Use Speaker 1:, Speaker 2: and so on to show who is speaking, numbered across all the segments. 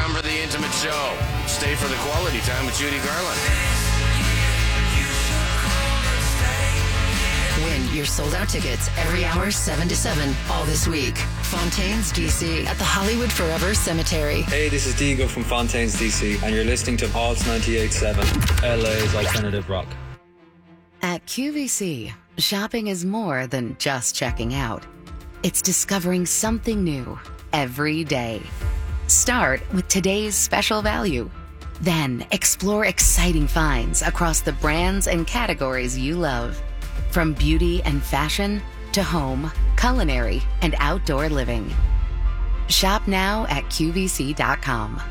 Speaker 1: time for the intimate show. Stay for the quality time with Judy Garland.
Speaker 2: Win your sold-out tickets every hour, 7 to 7, all this week. Fontaines, D.C. at the Hollywood Forever Cemetery.
Speaker 3: Hey, this is Diego from Fontaines, D.C., and you're listening to Pulse 98.7, LA's alternative rock.
Speaker 2: At QVC, shopping is more than just checking out. It's discovering something new every day. Start with today's special value. Then explore exciting finds across the brands and categories you love. From beauty and fashion to home, culinary, and outdoor living. Shop now at QVC.com.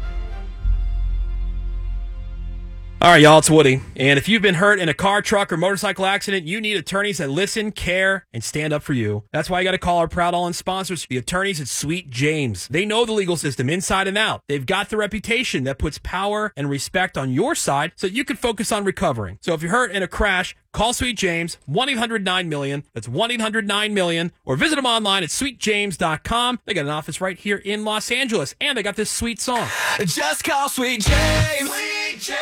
Speaker 4: All right, y'all, it's Woody. And if you've been hurt in a car, truck, or motorcycle accident, you need attorneys that listen, care, and stand up for you. That's why you got to call our proud all-in sponsors, the attorneys at Sweet James. They know the legal system inside and out. They've got the reputation that puts power and respect on your side so you can focus on recovering. So if you're hurt in a crash, call Sweet James, 1-800-9-MILLION. That's 1-800-9-MILLION. Or visit them online at sweetjames.com. They got an office right here in Los Angeles. And they got this sweet song.
Speaker 5: Just call Sweet James. Sweet James.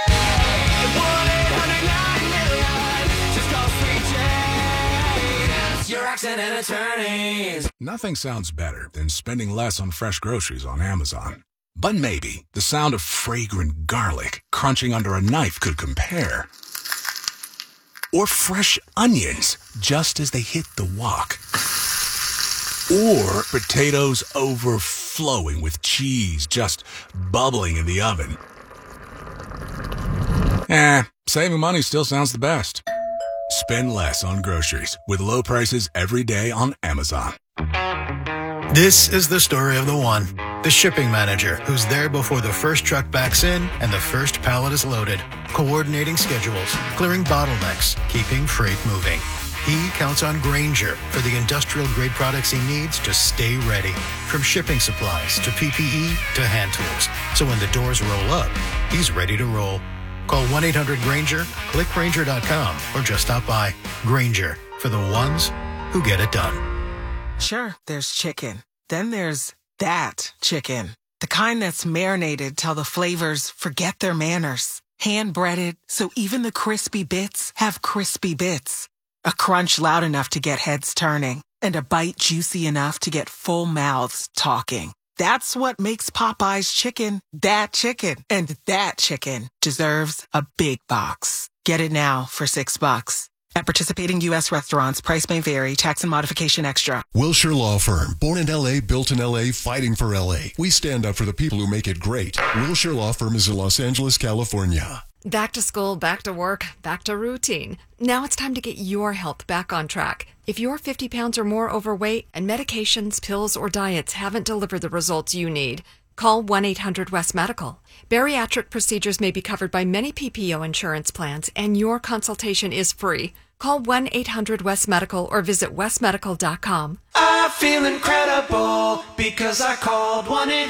Speaker 5: 1-800-9-MILLION. Just call Sweet James. Your accident attorneys.
Speaker 6: Nothing sounds better than spending less on fresh groceries on Amazon. But maybe the sound of fragrant garlic crunching under a knife could compare. Or fresh onions just as they hit the wok. Or potatoes overflowing with cheese just bubbling in the oven. Saving money still sounds the best. Spend less on groceries with low prices every day on Amazon.
Speaker 7: This is the story of the one. The shipping manager who's there before the first truck backs in and the first pallet is loaded, coordinating schedules, clearing bottlenecks, keeping freight moving. He counts on Grainger for the industrial-grade products he needs to stay ready, from shipping supplies to PPE to hand tools. So when the doors roll up, he's ready to roll. Call 1-800-GRAINGER, click Grainger.com, or just stop by. Grainger, for the ones who get it done.
Speaker 8: Sure, there's chicken. Then there's that chicken. The kind that's marinated till the flavors forget their manners. Hand-breaded, so even the crispy bits have crispy bits. A crunch loud enough to get heads turning. And a bite juicy enough to get full mouths talking. That's what makes Popeye's chicken that chicken. And that chicken deserves a big box. Get it now for $6. At participating U.S. restaurants, price may vary, tax and modification extra.
Speaker 9: Wilshire Law Firm. Born in L.A., built in L.A., fighting for L.A. We stand up for the people who make it great. Wilshire Law Firm is in Los Angeles, California.
Speaker 10: Back to school, back to work, back to routine. Now it's time to get your health back on track. If you're 50 pounds or more overweight and medications, pills, or diets haven't delivered the results you need, call 1-800-WEST-MEDICAL. Bariatric procedures may be covered by many PPO insurance plans, and your consultation is free. Call 1-800-WEST-MEDICAL or visit westmedical.com.
Speaker 5: I feel incredible because I called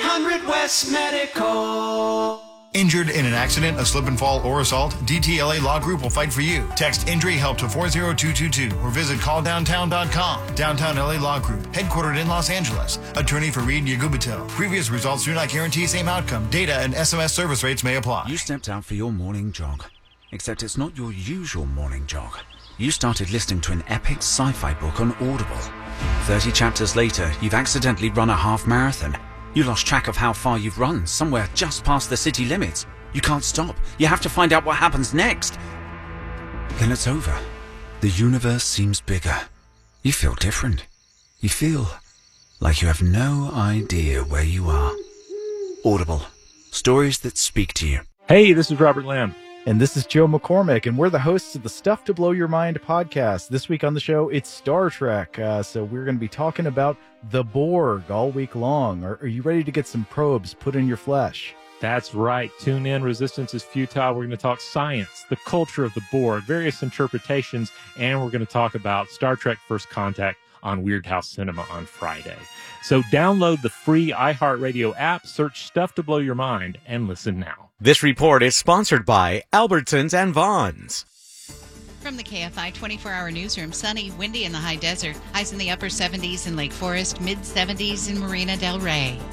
Speaker 5: 1-800-WEST-MEDICAL.
Speaker 11: Injured in an accident, a slip and fall, or assault? DTLA Law Group will fight for you. Text injury help to 40222 or visit calldowntown.com. Downtown LA Law Group, headquartered in Los Angeles. Attorney Fareed Yagubito. Previous results do not guarantee same outcome. Data and SMS service rates may apply.
Speaker 12: You stepped out for your morning jog, except it's not your usual morning jog. You started listening to an epic sci-fi book on Audible. 30 chapters later, you've accidentally run a half marathon. You lost track of how far you've run, somewhere just past the city limits. You can't stop. You have to find out what happens next. Then it's over. The universe seems bigger. You feel different. You feel like you have no idea where you are. Audible. Stories that speak to you.
Speaker 13: Hey, this is Robert Lamb. And this is Joe McCormick, and we're the hosts of the Stuff to Blow Your Mind podcast. This week on the show, it's Star Trek. So we're going to be talking about the Borg all week long. Are you ready to get some probes put in your flesh?
Speaker 14: That's right. Tune in. Resistance is futile. We're going to talk science, the culture of the Borg, various interpretations, and we're going to talk about Star Trek First Contact on Weird House Cinema on Friday. So download the free iHeartRadio app, search Stuff to Blow Your Mind, and listen now.
Speaker 15: This report is sponsored by Albertsons and Vons.
Speaker 16: From the KFI 24-hour newsroom, sunny, windy in the high desert, highs in the upper 70s in Lake Forest, mid-70s in Marina del Rey.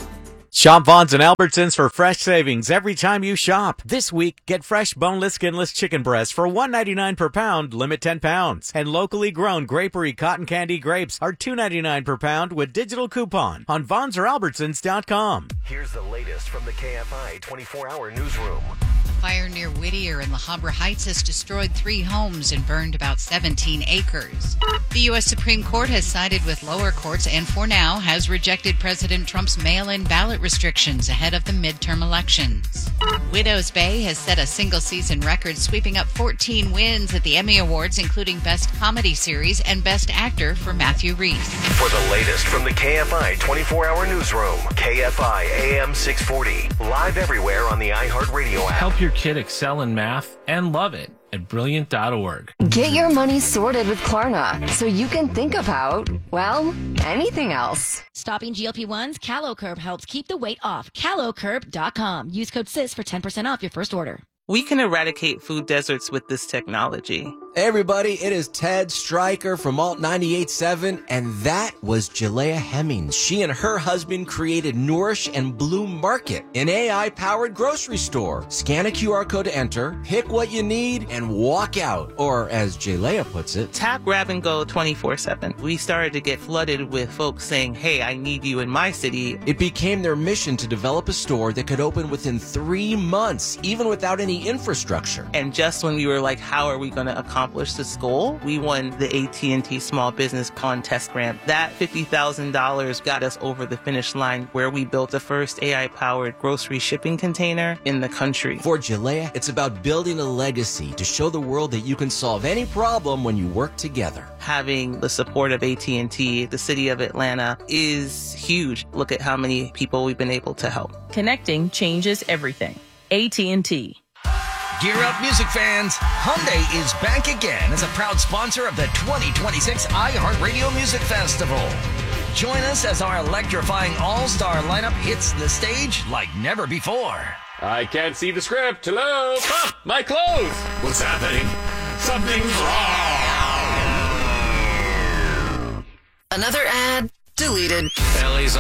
Speaker 15: Shop Vaughn's and Albertsons for fresh savings every time you shop. This week, get fresh boneless, skinless chicken breasts for $1.99 per pound, limit 10 pounds. And locally grown Grapery cotton candy grapes are $2.99 per pound with digital coupon on Vaughn's or Albertsons.com.
Speaker 17: Here's the latest from the KFI 24-hour newsroom.
Speaker 16: Fire near Whittier in La Habra Heights has destroyed 3 homes and burned about 17 acres. The U.S. Supreme Court has sided with lower courts and, for now, has rejected President Trump's mail-in ballot restrictions ahead of the midterm elections. Widows Bay has set a single-season record, sweeping up 14 wins at the Emmy Awards, including Best Comedy Series and Best Actor for Matthew Rhys.
Speaker 17: For the latest from the KFI 24-hour newsroom, KFI AM 640, live everywhere on the iHeartRadio app.
Speaker 18: Help your kid excel in math and love it at Brilliant.org.
Speaker 19: Get your money sorted with Klarna so you can think about, well, anything else.
Speaker 20: Stopping GLP-1s, CaloCurb helps keep the weight off. CaloCurb.com. Use code SIS for 10% off your first order.
Speaker 21: We can eradicate food deserts with this technology.
Speaker 22: Hey everybody, it is Ted Stryker from Alt 98.7, and that was Jalea Hemmings. She and her husband created Nourish and Bloom Market, an AI-powered grocery store. Scan a QR code to enter, pick what you need, and walk out. Or, as Jalea puts it,
Speaker 21: tap, grab, and go 24/7. We started to get flooded with folks saying, hey, I need you in my city.
Speaker 22: It became their mission to develop a store that could open within 3 months, even without any infrastructure.
Speaker 21: And just when we were like, how are we going to accomplish this goal? We won the AT&T Small Business Contest grant. That $50,000 got us over the finish line, where we built the first AI-powered grocery shipping container in the country.
Speaker 22: For Jalea, it's about building a legacy to show the world that you can solve any problem when you work together.
Speaker 21: Having the support of AT&T, the city of Atlanta, is huge. Look at how many people we've been able to help.
Speaker 23: Connecting changes everything. AT&T.
Speaker 24: Gear up, music fans! Hyundai is back again as a proud sponsor of the 2026 iHeartRadio Music Festival. Join us as our electrifying all-star lineup hits the stage like never before.
Speaker 25: I can't see the script. Hello? Ah, my clothes!
Speaker 1: What's happening? Something's wrong!
Speaker 2: Another ad deleted.
Speaker 1: LA's